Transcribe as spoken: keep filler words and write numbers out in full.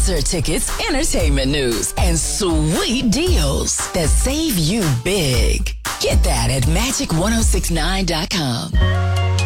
concert tickets, entertainment news, and sweet deals that save you big. Get that at magic ten sixty-nine dot com.